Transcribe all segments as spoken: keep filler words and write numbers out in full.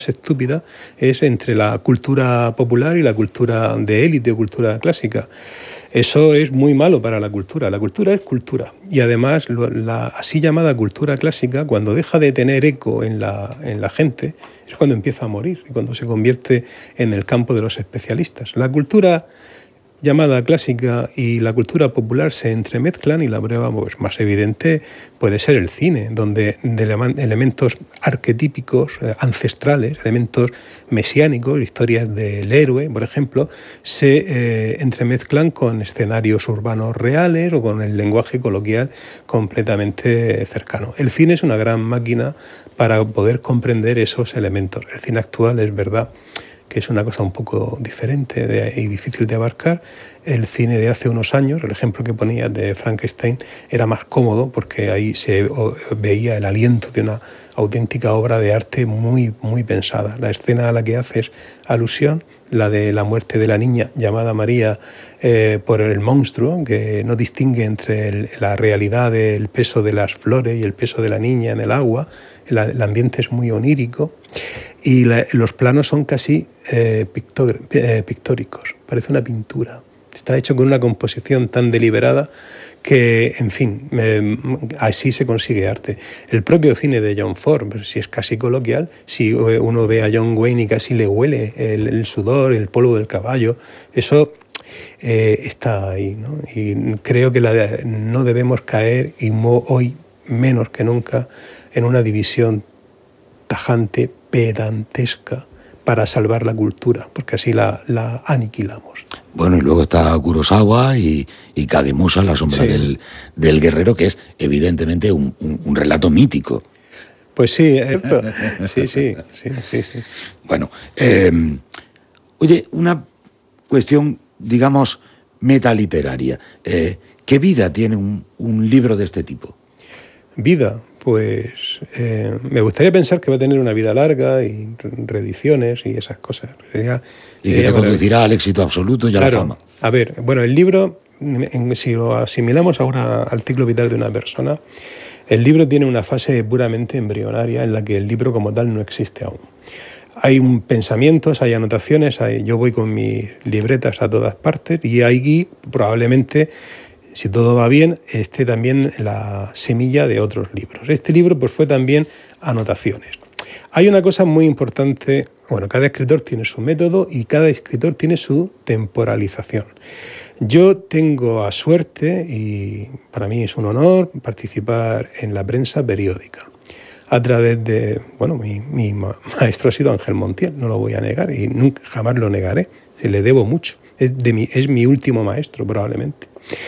estúpida es entre la cultura popular y la cultura de élite o cultura clásica. Eso es muy malo para la cultura. La cultura es cultura. Y además, la así llamada cultura clásica, cuando deja de tener eco en la, en la gente, es cuando empieza a morir y cuando se convierte en el campo de los especialistas. La cultura llamada clásica y la cultura popular se entremezclan y la prueba pues, más evidente puede ser el cine, donde de elementos arquetípicos, eh, ancestrales, elementos mesiánicos, historias del héroe, por ejemplo, se eh, entremezclan con escenarios urbanos reales o con el lenguaje coloquial completamente cercano. El cine es una gran máquina para poder comprender esos elementos. El cine actual es verdad que es una cosa un poco diferente de, y difícil de abarcar. El cine de hace unos años, el ejemplo que ponía de Frankenstein, era más cómodo porque ahí se veía el aliento de una auténtica obra de arte muy, muy pensada. La escena a la que haces alusión, la de la muerte de la niña llamada María eh, por el monstruo, que no distingue entre el, la realidad del peso de las flores y el peso de la niña en el agua. El, el ambiente es muy onírico y la, los planos son casi eh, pictor, eh, pictóricos. Parece una pintura. Está hecho con una composición tan deliberada que, en fin, eh, así se consigue arte. El propio cine de John Ford, pues, si es casi coloquial, si uno ve a John Wayne y casi le huele el, el sudor, el polvo del caballo, eso eh, está ahí, ¿no? Y creo que la de, no debemos caer, y mo, hoy menos que nunca, en una división tajante, pedantesca, para salvar la cultura, porque así la, la aniquilamos. Bueno, y luego está Kurosawa y, y Kagemusa, La sombra sí. del, del guerrero, que es evidentemente un, un, un relato mítico. Pues sí, eh, sí, sí, sí, sí, sí. Bueno, eh, oye, una cuestión, digamos, metaliteraria. Eh, ¿Qué vida tiene un, un libro de este tipo? Vida, pues eh, me gustaría pensar que va a tener una vida larga y reediciones y esas cosas. Sería, y sería que te conducirá al éxito absoluto y a claro, la fama. A ver, bueno, el libro, en, si lo asimilamos ahora al ciclo vital de una persona, el libro tiene una fase puramente embrionaria en la que el libro como tal no existe aún. Hay un pensamientos, hay anotaciones, hay, yo voy con mis libretas a todas partes y ahí probablemente, si todo va bien, esté también la semilla de otros libros. Este libro pues, fue también anotaciones. Hay una cosa muy importante, bueno, cada escritor tiene su método y cada escritor tiene su temporalización. Yo tengo a suerte, y para mí es un honor, participar en la prensa periódica. A través de, bueno, mi, mi maestro ha sido Ángel Montiel, no lo voy a negar y nunca, jamás lo negaré, le debo mucho, es, de mi, es mi último maestro probablemente.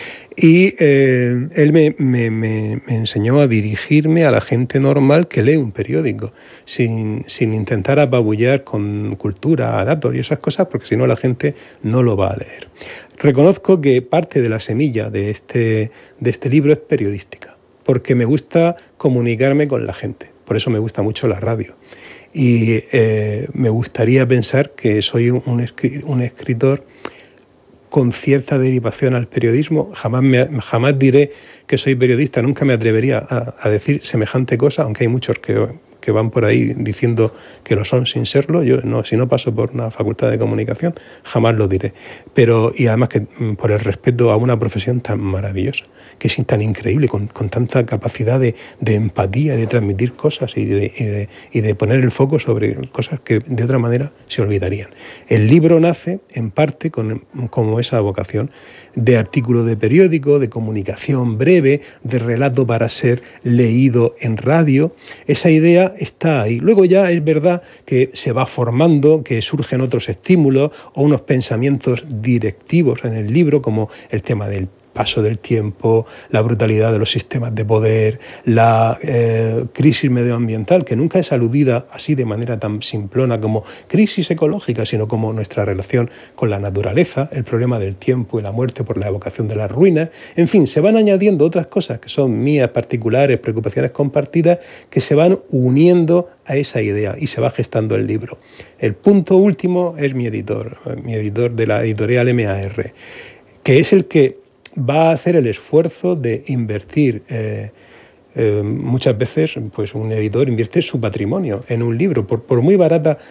Y eh, él me, me, me, me enseñó a dirigirme a la gente normal que lee un periódico, sin, sin intentar apabullar con cultura, datos y esas cosas, porque si no la gente no lo va a leer. Reconozco que parte de la semilla de este, de este libro es periodística, porque me gusta comunicarme con la gente, por eso me gusta mucho la radio. Y eh, me gustaría pensar que soy un, un escritor con cierta derivación al periodismo. Jamás, me, jamás diré que soy periodista, nunca me atrevería a, a decir semejante cosa, aunque hay muchos que, que van por ahí diciendo que lo son sin serlo. Yo, no, si no paso por una facultad de comunicación, jamás lo diré. Pero, y además que por el respeto a una profesión tan maravillosa, que es tan increíble, con, con tanta capacidad de, de empatía, de transmitir cosas y de, y, de, y de poner el foco sobre cosas que de otra manera se olvidarían. El libro nace, en parte, con, como esa vocación de artículo de periódico, de comunicación breve, de relato para ser leído en radio. Esa idea está ahí. Luego ya es verdad que se va formando, que surgen otros estímulos o unos pensamientos directivos en el libro, como el tema del paso del tiempo, la brutalidad de los sistemas de poder, la eh, crisis medioambiental, que nunca es aludida así de manera tan simplona como crisis ecológica, sino como nuestra relación con la naturaleza, el problema del tiempo y la muerte por la evocación de las ruinas. En fin, se van añadiendo otras cosas que son mías particulares, preocupaciones compartidas, que se van uniendo a esa idea y se va gestando el libro. El punto último es mi editor, mi editor de la editorial M A R, que es el que va a hacer el esfuerzo de invertir. Eh, eh, muchas veces pues un editor invierte su patrimonio en un libro, por, por muy barata